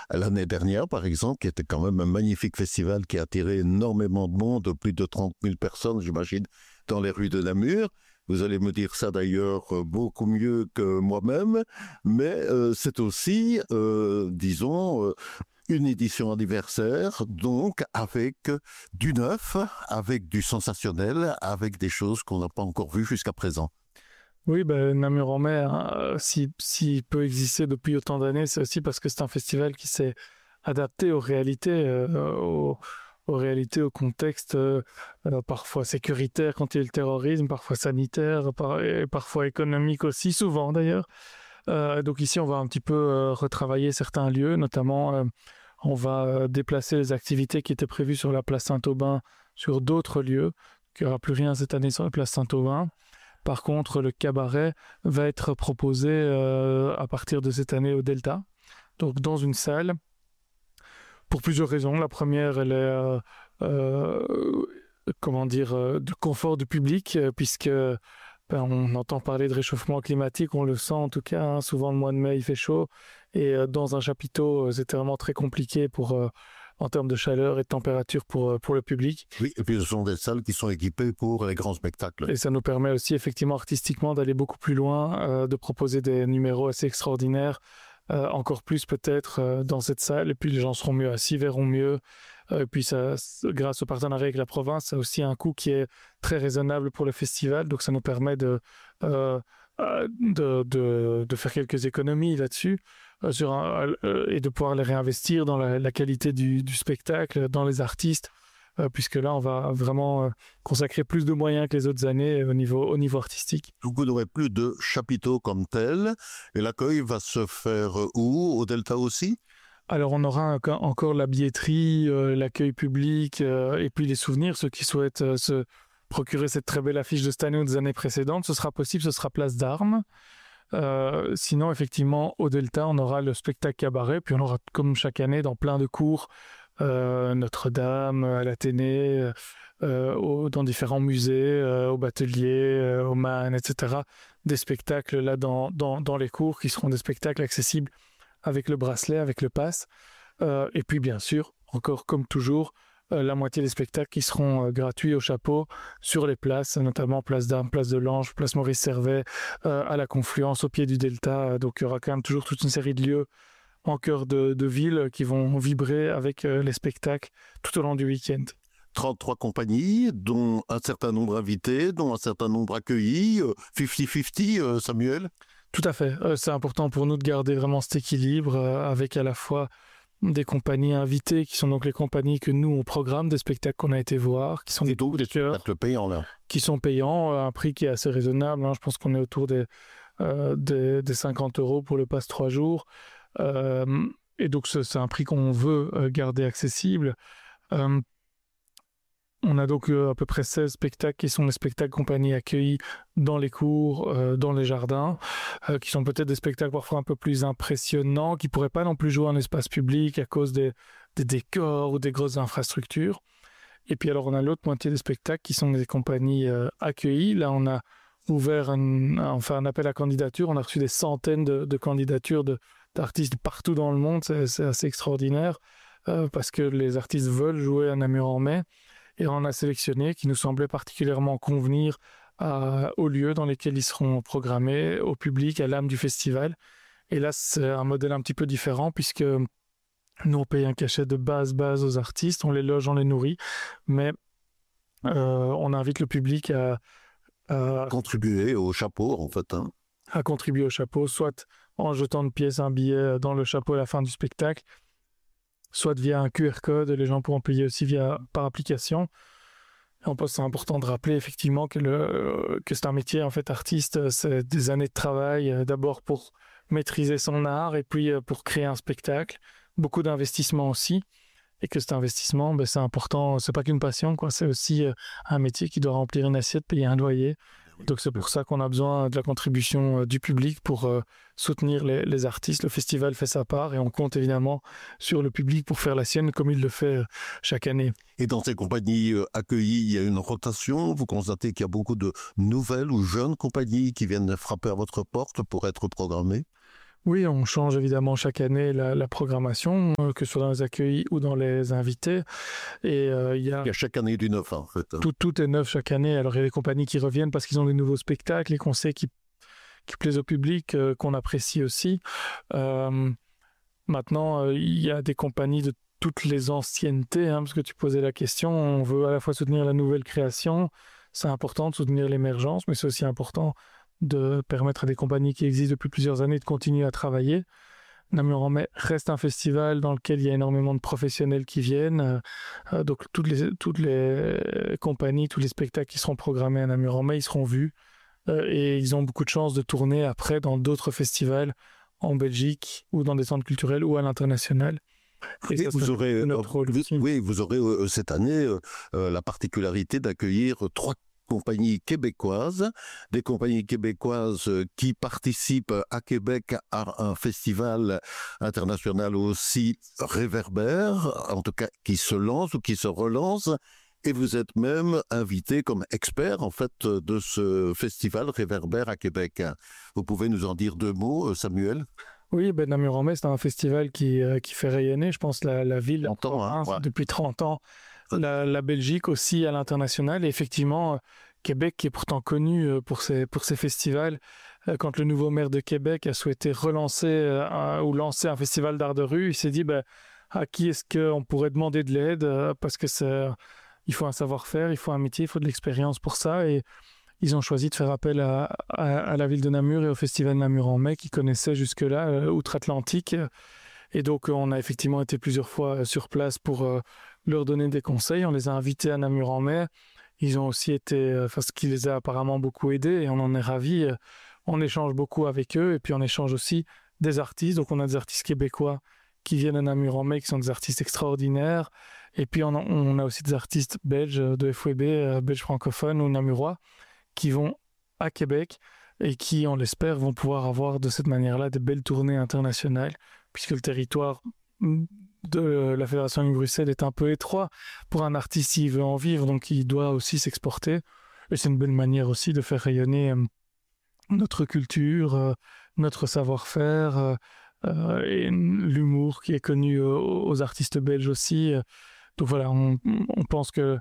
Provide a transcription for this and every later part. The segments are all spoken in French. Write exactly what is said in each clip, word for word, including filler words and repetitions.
l'année dernière, par exemple, qui était quand même un magnifique festival qui a attiré énormément de monde, plus de trente mille personnes, j'imagine, dans les rues de Namur. Vous allez me dire ça d'ailleurs beaucoup mieux que moi-même, mais euh, c'est aussi, euh, disons, euh, une édition anniversaire, donc avec du neuf, avec du sensationnel, avec des choses qu'on n'a pas encore vues jusqu'à présent. Oui, ben, Namur en mer, hein, s'il si peut exister depuis autant d'années, c'est aussi parce que c'est un festival qui s'est adapté aux réalités, euh, aux, aux réalités, au contexte, euh, euh, parfois sécuritaire quand il y a le terrorisme, parfois sanitaire, par, et parfois économique aussi, souvent d'ailleurs. Euh, donc ici, on va un petit peu euh, retravailler certains lieux, notamment euh, on va euh, déplacer les activités qui étaient prévues sur la place Saint-Aubin sur d'autres lieux. Il n'y aura plus rien cette année sur la place Saint-Aubin. Par contre, le cabaret va être proposé euh, à partir de cette année au Delta, donc dans une salle, pour plusieurs raisons. La première, elle est, euh, euh, comment dire, euh, de confort du public, euh, puisque ben, on entend parler de réchauffement climatique, on le sent en tout cas, hein, souvent le mois de mai il fait chaud, et euh, dans un chapiteau, euh, c'était vraiment très compliqué pour... Euh, en termes de chaleur et de température pour, pour le public. Oui, et puis ce sont des salles qui sont équipées pour les grands spectacles. Et ça nous permet aussi effectivement artistiquement d'aller beaucoup plus loin, euh, de proposer des numéros assez extraordinaires, euh, encore plus peut-être euh, dans cette salle, et puis les gens seront mieux assis, verront mieux, euh, et puis ça, grâce au partenariat avec la province, ça a aussi un coût qui est très raisonnable pour le festival, donc ça nous permet de, euh, de, de, de faire quelques économies là-dessus. Sur un, euh, et de pouvoir les réinvestir dans la, la qualité du, du spectacle, dans les artistes, euh, puisque là, on va vraiment euh, consacrer plus de moyens que les autres années au niveau, au niveau artistique. Vous n'aurez plus de chapiteaux comme tel, et l'accueil va se faire où? Au Delta aussi? Alors, on aura un, encore la billetterie, euh, l'accueil public, euh, et puis les souvenirs. Ceux qui souhaitent euh, se procurer cette très belle affiche de cette année ou des années précédentes, ce sera possible, ce sera Place d'Armes. Euh, sinon, effectivement, au Delta, on aura le spectacle cabaret, puis on aura, comme chaque année, dans plein de cours, euh, Notre-Dame, à l'Athénée, euh, au, dans différents musées, euh, au Batelier, euh, au Man, et cetera, des spectacles là dans, dans, dans les cours qui seront des spectacles accessibles avec le bracelet, avec le pass. Euh, et puis, bien sûr, encore comme toujours, Euh, la moitié des spectacles qui seront euh, gratuits au chapeau sur les places, notamment Place d'Armes, Place de l'Ange, Place Maurice Servet, euh, à la Confluence, au pied du Delta. Donc il y aura quand même toujours toute une série de lieux en cœur de, de ville qui vont vibrer avec euh, les spectacles tout au long du week-end. trente-trois compagnies, dont un certain nombre invités, dont un certain nombre accueillis, euh, cinquante cinquante, euh, Samuel? Tout à fait. Euh, c'est important pour nous de garder vraiment cet équilibre euh, avec à la fois des compagnies invitées qui sont donc les compagnies que nous on programme, des spectacles qu'on a été voir, qui sont Et des donc, des spectacles payants là. qui sont payants à un prix qui est assez raisonnable, hein. Je pense qu'on est autour des, euh, des, des cinquante euros pour le pass trois jours, euh, et donc c'est, c'est un prix qu'on veut euh, garder accessible. Euh, On a donc euh, à peu près seize spectacles qui sont des spectacles compagnies accueillis dans les cours, euh, dans les jardins, euh, qui sont peut-être des spectacles parfois un peu plus impressionnants, qui ne pourraient pas non plus jouer en espace public à cause des, des décors ou des grosses infrastructures. Et puis alors on a l'autre moitié des spectacles qui sont des compagnies euh, accueillies. Là on a ouvert un, un, enfin, un appel à candidature, on a reçu des centaines de, de candidatures de, d'artistes partout dans le monde, c'est, c'est assez extraordinaire, euh, parce que les artistes veulent jouer à Namur en mai. Et on a sélectionné qui nous semblait particulièrement convenir à, aux lieux dans lesquels ils seront programmés, au public, à l'âme du festival. Et là, c'est un modèle un petit peu différent puisque nous, on paye un cachet de base, base aux artistes, on les loge, on les nourrit, mais euh, on invite le public à, à contribuer au chapeau, en fait. Hein. À contribuer au chapeau, soit en jetant de pièces un billet dans le chapeau à la fin du spectacle, soit via un Q R code, les gens pourront payer aussi via, par application. Et on pense que c'est important de rappeler effectivement que, le, que c'est un métier en fait artiste, c'est des années de travail, d'abord pour maîtriser son art et puis pour créer un spectacle, beaucoup d'investissement aussi, et que cet investissement, ben, c'est important, c'est pas qu'une passion, quoi, c'est aussi un métier qui doit remplir une assiette, payer un loyer. Donc c'est pour ça qu'on a besoin de la contribution du public pour euh, soutenir les, les artistes. Le festival fait sa part et on compte évidemment sur le public pour faire la sienne comme il le fait chaque année. Et dans ces compagnies accueillies, il y a une rotation. Vous constatez qu'il y a beaucoup de nouvelles ou jeunes compagnies qui viennent frapper à votre porte pour être programmées? Oui, on change évidemment chaque année la, la programmation, euh, que ce soit dans les accueils ou dans les invités. Et euh, il y a... Il y a chaque année du neuf, en fait. Tout, tout est neuf chaque année. Alors, il y a des compagnies qui reviennent parce qu'ils ont des nouveaux spectacles et qu'on sait qui, qui plaisent au public, euh, qu'on apprécie aussi. Euh, maintenant, euh, il y a des compagnies de toutes les anciennetés, hein, parce que tu posais la question. On veut à la fois soutenir la nouvelle création. C'est important de soutenir l'émergence, mais c'est aussi important de permettre à des compagnies qui existent depuis plusieurs années de continuer à travailler. Namur en Mai reste un festival dans lequel il y a énormément de professionnels qui viennent. Euh, donc toutes les, toutes les compagnies, tous les spectacles qui seront programmés à Namur en Mai, ils seront vus. Euh, et ils ont beaucoup de chances de tourner après dans d'autres festivals en Belgique ou dans des centres culturels ou à l'international. Et ça, vous aurez, notre rôle vous, oui, vous aurez euh, cette année euh, la particularité d'accueillir trois compagnies québécoises, des compagnies québécoises qui participent à Québec à un festival international aussi réverbère, en tout cas qui se lance ou qui se relance, et vous êtes même invité comme expert en fait de ce festival réverbère à Québec. Vous pouvez nous en dire deux mots, Samuel ? Oui, ben Namur en Mai, c'est un festival qui, euh, qui fait rayonner, je pense, la, la ville trente ans, hein, ouais. depuis trente ans. La, la Belgique aussi à l'international. Et effectivement, Québec qui est pourtant connu pour ses, pour ses festivals. Quand le nouveau maire de Québec a souhaité relancer un, ou lancer un festival d'art de rue, il s'est dit ben, à qui est-ce qu'on pourrait demander de l'aide, parce que c'est, il faut un savoir-faire, il faut un métier, il faut de l'expérience pour ça. Et ils ont choisi de faire appel à, à, à la ville de Namur et au festival Namur en Mai qui connaissait jusque-là euh, outre-Atlantique. Et donc on a effectivement été plusieurs fois sur place pour euh, leur donner des conseils. On les a invités à Namur en Mai. Ils ont aussi été, enfin, ce qui les a apparemment beaucoup aidés et on en est ravis. On échange beaucoup avec eux et puis on échange aussi des artistes. Donc on a des artistes québécois qui viennent à Namur en Mai, qui sont des artistes extraordinaires. Et puis on a, on a aussi des artistes belges de F W B, belges francophones ou namurois, qui vont à Québec et qui, on l'espère, vont pouvoir avoir de cette manière-là des belles tournées internationales, puisque le territoire de la Fédération de Bruxelles est un peu étroit pour un artiste s'il veut en vivre, donc il doit aussi s'exporter. Et c'est une bonne manière aussi de faire rayonner notre culture, notre savoir-faire euh, et l'humour qui est connu aux artistes belges aussi. Donc voilà, on, on pense que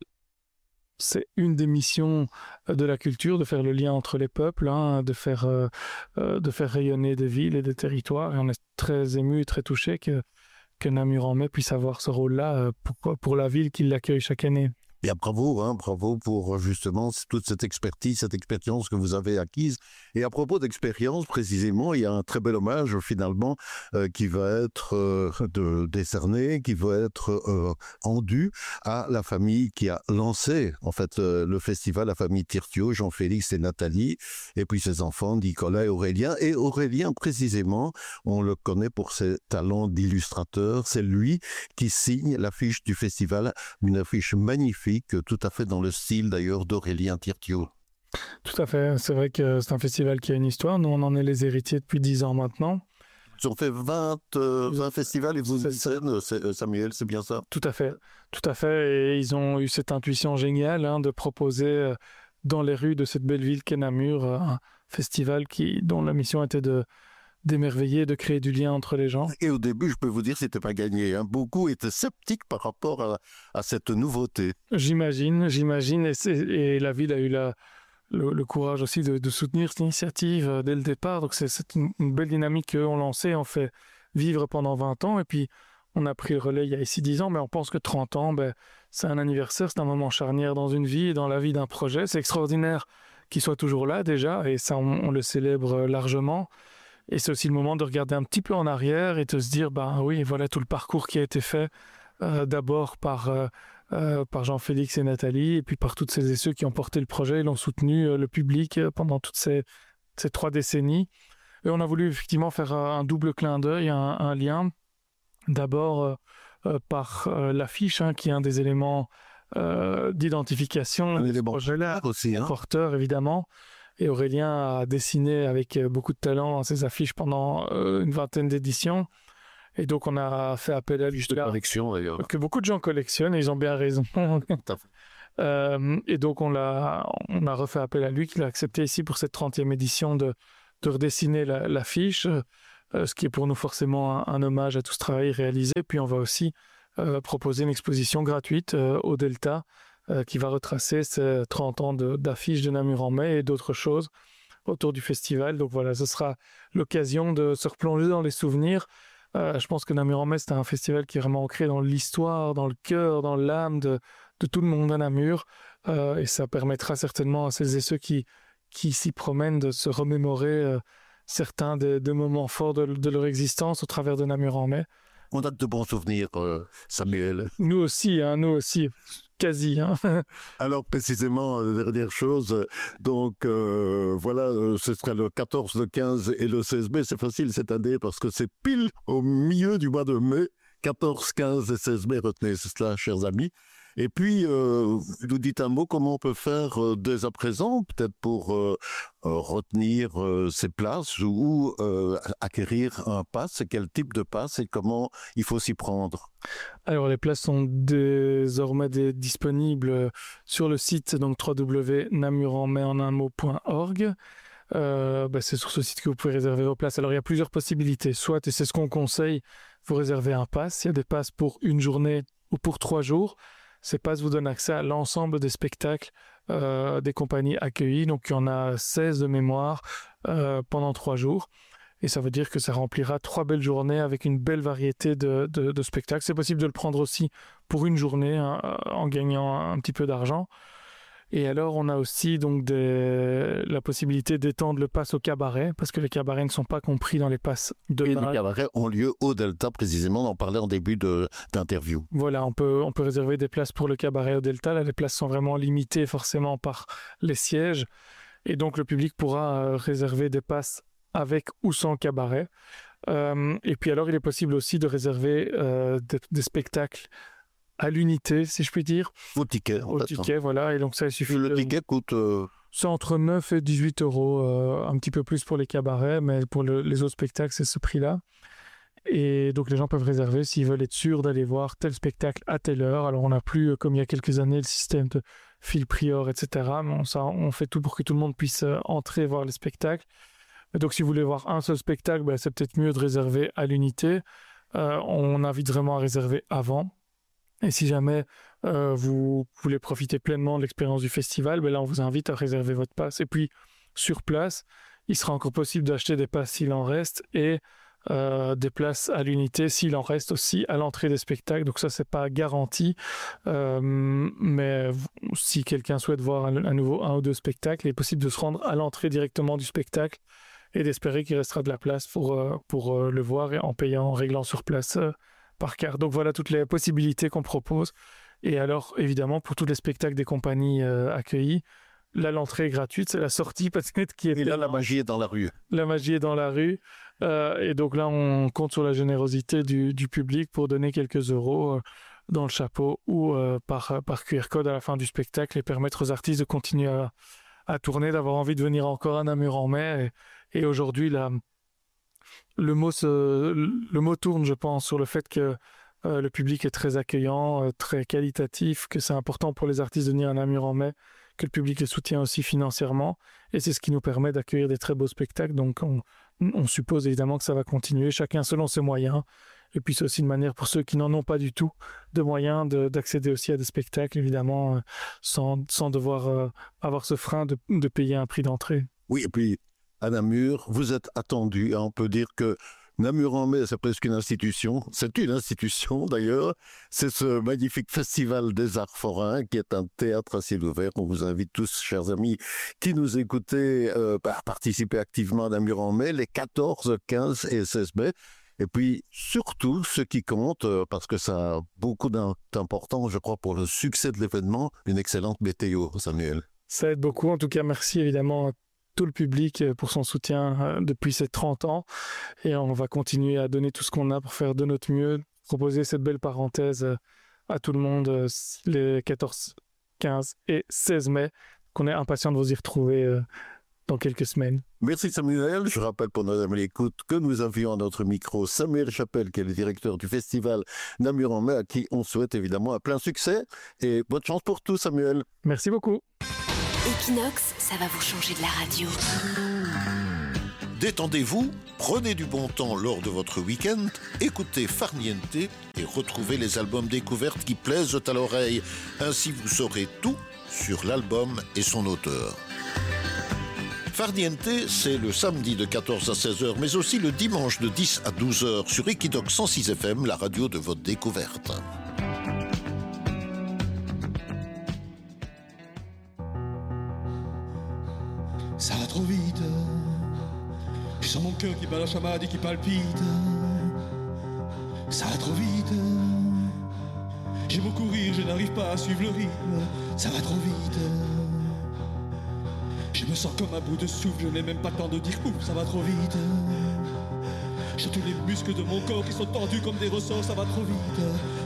c'est une des missions de la culture, de faire le lien entre les peuples, hein, de, faire, euh, de faire rayonner des villes et des territoires. Et on est très ému et très touché que, que Namur en Mai puisse avoir ce rôle-là pour, pour la ville qui l'accueille chaque année. Bien, bravo, hein, bravo pour justement toute cette expertise, cette expérience que vous avez acquise. Et à propos d'expérience, précisément, il y a un très bel hommage finalement euh, qui va être euh, de, décerné, qui va être euh, rendu à la famille qui a lancé en fait euh, le festival, la famille Tirtio, Jean-Félix et Nathalie, et puis ses enfants, Nicolas et Aurélien. Et Aurélien, précisément, on le connaît pour ses talents d'illustrateur. C'est lui qui signe l'affiche du festival, une affiche magnifique, tout à fait dans le style d'ailleurs d'Aurélien Tirtio. Tout à fait, c'est vrai que c'est un festival qui a une histoire. Nous, on en est les héritiers depuis dix ans maintenant. Ils ont fait vingt, euh, vingt festivals et vous c'est scènes, c'est, Samuel, c'est bien ça? Tout à fait, tout à fait. Et ils ont eu cette intuition géniale hein, de proposer euh, dans les rues de cette belle ville qu'est Namur euh, un festival qui, dont la mission était de d'émerveiller, de créer du lien entre les gens. Et au début, je peux vous dire, c'était pas gagné. Hein. Beaucoup étaient sceptiques par rapport à, à cette nouveauté. J'imagine, j'imagine. Et, et la ville a eu la, le, le courage aussi de, de soutenir cette initiative euh, dès le départ. Donc c'est, c'est une, une belle dynamique qu'eux ont lancée, on fait vivre pendant vingt ans. Et puis, on a pris le relais il y a ici dix ans, mais on pense que trente ans, ben, c'est un anniversaire, c'est un moment charnière dans une vie et dans la vie d'un projet. C'est extraordinaire qu'il soit toujours là déjà, et ça, on, on le célèbre largement. Et c'est aussi le moment de regarder un petit peu en arrière et de se dire, ben oui, voilà tout le parcours qui a été fait, euh, d'abord par, euh, euh, par Jean-Félix et Nathalie, et puis par toutes celles et ceux qui ont porté le projet et l'ont soutenu, euh, le public, euh, pendant toutes ces, ces trois décennies. Et on a voulu effectivement faire un, un double clin d'œil, un, un lien, d'abord euh, euh, par euh, l'affiche, hein, qui est un des éléments euh, d'identification un de ce projet-là, aussi, hein. porteur évidemment. Et Aurélien a dessiné avec beaucoup de talent dans ses affiches pendant euh, une vingtaine d'éditions. Et donc, on a fait appel à lui. Juste de collection, d'ailleurs. Que beaucoup de gens collectionnent, et ils ont bien raison. euh, et donc, on, l'a, on a refait appel à lui, qu'il a accepté ici pour cette trentième édition de, de redessiner la, l'affiche. euh, ce qui est pour nous forcément un, un hommage à tout ce travail réalisé. Puis on va aussi euh, proposer une exposition gratuite euh, au Delta euh, qui va retracer ces trente ans de, d'affiches de Namur en mai et d'autres choses autour du festival. Donc voilà, ce sera l'occasion de se replonger dans les souvenirs. Euh, je pense que Namur en mai, c'est un festival qui est vraiment ancré dans l'histoire, dans le cœur, dans l'âme de, de tout le monde à Namur. Euh, et ça permettra certainement à celles et ceux qui, qui s'y promènent de se remémorer euh, certains des, des moments forts de, de leur existence au travers de Namur en mai. On a de bons souvenirs, euh, Samuel. Nous aussi, hein, nous aussi, quasi. Hein. Alors précisément, la dernière chose, donc euh, voilà, ce sera le quatorze, le quinze et le seize mai. C'est facile cette année parce que c'est pile au milieu du mois de mai. quatorze, quinze et seize mai, retenez cela, chers amis. Et puis, euh, vous nous dites un mot, comment on peut faire euh, dès à présent, peut-être pour euh, euh, retenir euh, ces places ou euh, acquérir un pass, quel type de pass et comment il faut s'y prendre? Alors, les places sont désormais des, disponibles sur le site, donc w w w point namur en mai en un mot point org. Euh, bah, c'est sur ce site que vous pouvez réserver vos places. Alors, il y a plusieurs possibilités. Soit, et c'est ce qu'on conseille, vous réservez un pass. Il y a des passes pour une journée ou pour trois jours. Ces passes vous donnent accès à l'ensemble des spectacles euh, des compagnies accueillies. Donc, il y en a seize de mémoire euh, pendant trois jours. Et ça veut dire que ça remplira trois belles journées avec une belle variété de, de, de spectacles. C'est possible de le prendre aussi pour une journée hein, en gagnant un petit peu d'argent. Et alors, on a aussi donc des... la possibilité d'étendre le pass au cabaret, parce que les cabarets ne sont pas compris dans les passes de Et base. les cabarets ont lieu au Delta, précisément, on en parlait en début de, d'interview. Voilà, on peut, on peut réserver des places pour le cabaret au Delta. Là, les places sont vraiment limitées forcément par les sièges. Et donc, le public pourra euh, réserver des passes avec ou sans cabaret. Euh, et puis alors, il est possible aussi de réserver euh, des, des spectacles à l'unité, si je puis dire. Au ticket. Au ticket, voilà. Et donc ça, il suffit. Le de... ticket coûte... Euh... C'est entre neuf et dix-huit euros, euh, un petit peu plus pour les cabarets, mais pour le, les autres spectacles, c'est ce prix-là. Et donc les gens peuvent réserver s'ils veulent être sûrs d'aller voir tel spectacle à telle heure. Alors on n'a plus, comme il y a quelques années, le système de fil prior, et cetera. Mais on, ça, on fait tout pour que tout le monde puisse entrer voir les spectacles. Et donc si vous voulez voir un seul spectacle, ben, c'est peut-être mieux de réserver à l'unité. Euh, on invite vraiment à réserver avant. Et si jamais euh, vous voulez profiter pleinement de l'expérience du festival, ben là, on vous invite à réserver votre passe. Et puis, sur place, il sera encore possible d'acheter des passes s'il en reste et euh, des places à l'unité s'il en reste aussi à l'entrée des spectacles. Donc ça, c'est pas garanti. Euh, mais si quelqu'un souhaite voir à nouveau un ou deux spectacles, il est possible de se rendre à l'entrée directement du spectacle et d'espérer qu'il restera de la place pour, euh, pour euh, le voir et en payant, en réglant sur place euh, par carte. Donc voilà toutes les possibilités qu'on propose. Et alors, évidemment, pour tous les spectacles des compagnies euh, accueillies, là, l'entrée est gratuite, c'est la sortie peut-être qui est... Et là, la magie est dans la rue. La magie est dans la rue. Euh, et donc là, on compte sur la générosité du, du public pour donner quelques euros euh, dans le chapeau ou euh, par, par Q R code à la fin du spectacle et permettre aux artistes de continuer à, à tourner, d'avoir envie de venir encore à Namur en mai. Et, et aujourd'hui, là, le mot, se, le mot tourne, je pense, sur le fait que euh, le public est très accueillant, euh, très qualitatif, que c'est important pour les artistes de venir à Namur en mai, que le public les soutient aussi financièrement. Et c'est ce qui nous permet d'accueillir des très beaux spectacles. Donc, on, on suppose évidemment que ça va continuer, chacun selon ses moyens. Et puis, c'est aussi une manière pour ceux qui n'en ont pas du tout de moyens de, d'accéder aussi à des spectacles, évidemment, euh, sans, sans devoir euh, avoir ce frein de, de payer un prix d'entrée. Oui, et puis, à Namur, vous êtes attendu. Hein, on peut dire que Namur en mai, c'est presque une institution. C'est une institution, d'ailleurs. C'est ce magnifique festival des arts forains qui est un théâtre à ciel ouvert. On vous invite tous, chers amis, qui nous écoutez, euh, à participer activement à Namur en mai, les quatorze, quinze et seize mai. Et puis, surtout, ce qui compte, euh, parce que ça a beaucoup d'importance, je crois, pour le succès de l'événement, une excellente météo, Samuel. Ça aide beaucoup. En tout cas, merci évidemment tout le public pour son soutien euh, depuis ces trente ans et on va continuer à donner tout ce qu'on a pour faire de notre mieux, proposer cette belle parenthèse euh, à tout le monde euh, les quatorze, quinze et seize mai, qu'on est impatient de vous y retrouver euh, dans quelques semaines. Merci Samuel. Je rappelle pour nos amis l'écoute que nous avions à notre micro Samuel Chapelle, qui est le directeur du festival Namur en mai, à qui on souhaite évidemment un plein succès et bonne chance pour tout, Samuel. Merci beaucoup. Equinox, ça va vous changer de la radio. Détendez-vous, prenez du bon temps lors de votre week-end, écoutez Farniente et retrouvez les albums découvertes qui plaisent à l'oreille. Ainsi vous saurez tout sur l'album et son auteur. Farniente, c'est le samedi de quatorze à seize heures, mais aussi le dimanche de dix à douze heures sur Equidox cent six F M, la radio de votre découverte. Ça va trop vite. Je sens mon cœur qui bat la chamade et qui palpite. Ça va trop vite. J'ai beau courir, je n'arrive pas à suivre le rythme. Ça va trop vite. Je me sens comme à bout de souffle, je n'ai même pas le temps de dire ouf, ça va trop vite. J'ai tous les muscles de mon corps qui sont tendus comme des ressorts, ça va trop vite.